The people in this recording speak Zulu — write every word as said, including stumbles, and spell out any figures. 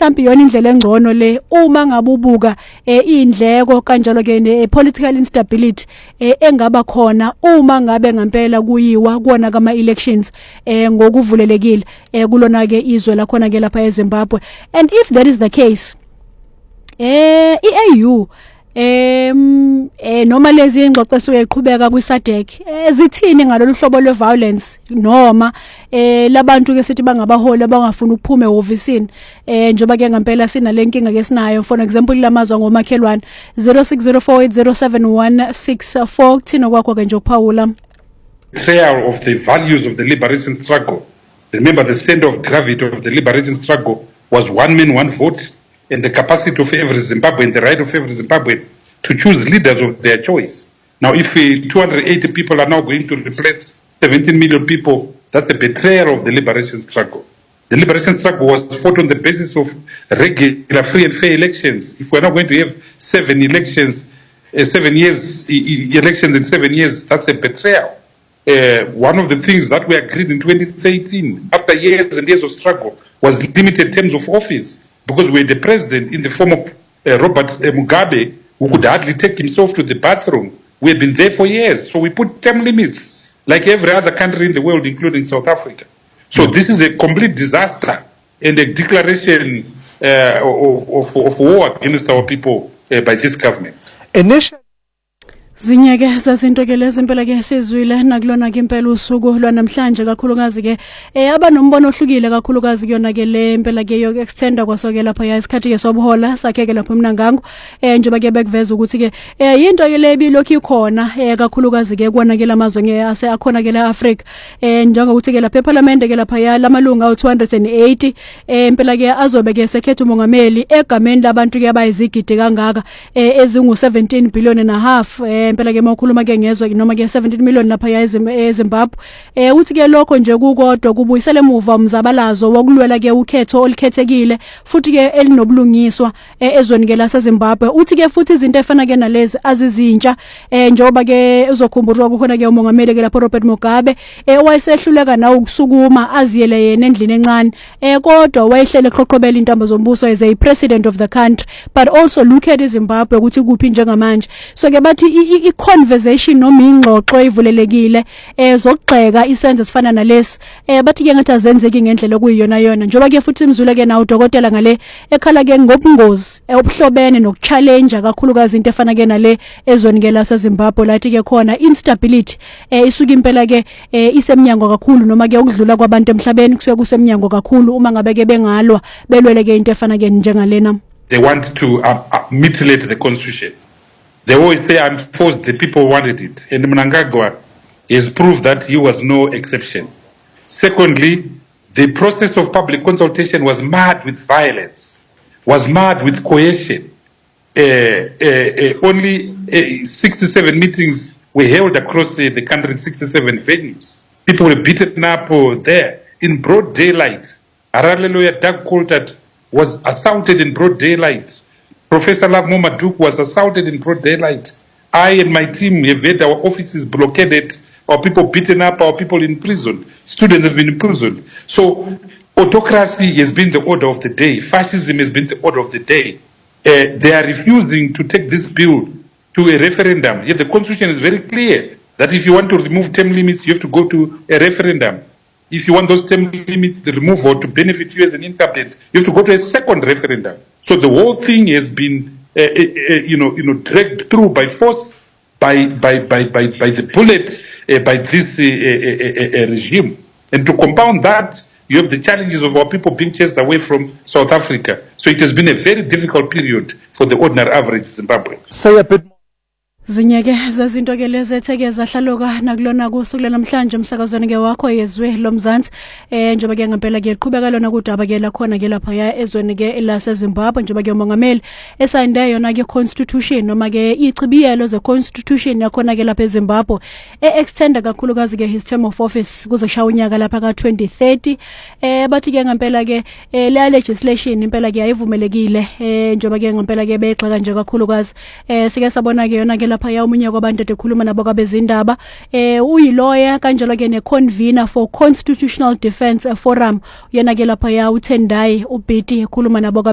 mhlambi yona indlela engcono le uma ngabubuka indleko kanjalo ke ne political instability engaba khona uma ngabe ngempela kuyiwa kuona kama elections ngokuvulelekile kulona ke izwe la khona ke lapha eZimbabwe. And if that is the case, eh i-A U em eh noma lezi ingxoxo esuyiqhubeka kwiSADC ezithini ngalolu hlobo lweviolence noma eh labantu ke sithi bangabaholi abangafuna ukuphuma ehovisini eh njoba ke ngempela sina lenkinga ke sinayo. For example lamazwa ngomakhelwane zero six zero four eight zero seven one six four thina kwakho ke nje ukuphawula. Betrayal of the values of the liberation struggle. Remember, the center of gravity of the liberation struggle was one man, one vote, and the capacity of every Zimbabwean, the right of every Zimbabwean to choose leaders of their choice. Now, if uh, two hundred eighty people are now going to replace seventeen million people, that's a betrayal of the liberation struggle. The liberation struggle was fought on the basis of regular, free and fair elections. If we're not going to have seven elections, uh, seven years, e elections in seven years, that's a betrayal. Uh, one of the things that we agreed in twenty thirteen, after years and years of struggle, was limited terms of office, because we had the president in the form of uh, Robert uh, Mugabe, who could hardly take himself to the bathroom. We had been there for years, so we put term limits, like every other country in the world, including South Africa. So this is a complete disaster and a declaration uh, of, of, of war against our people uh, by this government. Initially, Zinyeke sasinto ke lezimpela ke sizwile nakulona ke impela usuku lwanamhlanje kakhulukazi ke eh abanombono ohlukile kakhulukazi kuyona ke le impela ke yo extender kwasoke lapha ya isikhathi ke sobuhola sakhe ke lapha eMnangango eh njengoba ke bekuveza ukuthi ke eh into ke lebi lokho ikhona eh kakhulukazi ke kwana ke lamazwe ngase akhona ke la Africa eh njengokuthi ke lapha eParliament ke lapha ya lamalunga u two hundred eighty eh impela ke azobe ke sekhetha umongameli egameni labantu ke abayizigidi kangaka eh ezingu seventeen billion and a half eh impela ke makhuluma ke ngezwe noma ke seventeen million lapha eZimbabwe eh uthi ke lokho nje kukodwa kubuyisela emuva umzabalazo wokulwela ke ukhetho olikhethekile futhi ke elinobulungiswa ezweni ke laseZimbabwe. Uthi ke futhi izinto efana ke nalezi azizintsha eh njoba ke uzokhumbulwa kukhona ke umongameli ke lapha Robert Mugabe eh wayesehluleka na ukusukuma aziyele yena endlini encane eh kodwa wayehlele eqhoqhobela intambo zombuso as a president of the country, but also look at iZimbabwe ukuthi kuphi njengamanje. So ke bathi i-conversation noma ingxoxo evulelekile ezogxeka isenzo sifana nalesi eh bathi ke ngathi azenzeki ngendlela okuyiyona yona njoba ke futhi imzule ke na udokotela ngale ekhala ke ngobungozi obuhlobene nokuchallenge kakhulukazi into efana ke nale ezweni ke laseZimbabwe lathi ke khona instability eh isuka impela ke isemnyango kakhulu noma ke ukudlula kwabantu emhlabeni kusuke kusemnyango kakhulu uma ngabe ke bengalwa belwele ke into efana ke njengalena. They want to uh, uh, mutilate the constitution. They always say unforced, the people wanted it. And Mnangagwa has proved that he was no exception. Secondly, the process of public consultation was marred with violence, was marred with coercion. Uh, uh, uh, only uh, sixty-seven meetings were held across uh, the country in sixty-seven venues. People were beaten up uh, there in broad daylight. Harare lawyer Doug Coulthard was assaulted in broad daylight. Professor Love Momaduk was assaulted in broad daylight. I and my team have had our offices blockaded, our people beaten up, our people in prison. Students have been imprisoned. So autocracy has been the order of the day. Fascism has been the order of the day. Uh, they are refusing to take this bill to a referendum. Yet the constitution is very clear that if you want to remove term limits, you have to go to a referendum. If you want those term limits removed or to benefit you as an incumbent, you have to go to a second referendum. So the whole thing has been, uh, uh, uh, you know, you know, dragged through by force, by by by by, by the bullet, uh, by this uh, uh, uh, uh, regime. And to compound that, you have the challenges of our people being chased away from South Africa. So it has been a very difficult period for the ordinary average Zimbabwean. Say a bit more. Zinyeke zazinto ke lezetheke zahlaloka nakulona kusuku namhlanje umsakazweni ke wakho yezwe lomzansi eh njoba ke ngempela ke iqhubeka lona kudaba ke la khona ke lapha ya ezweni ke laseZimbabwe njoba ke umongameli esayinde yona ke constitution noma ke ichibiyelo ze constitution yakhona ke lapha eZimbabwe e-extend kakhulukazi ke his term of office kuzoshaya unyaka lapha ka twenty thirty eh bathi ke ngempela ke le legislation impela ke ayivumelekile eh njoba ke ngempela ke bexeka nje kakhulukazi eh sike sabona ke yona ke lapha ya umunye kwabantu ekhuluma nabo kwabezindaba eh uyiloya kanjalo ke ne convener for Constitutional Defence Forum yena ke lapha ya uTendai uBiti ekhuluma nabo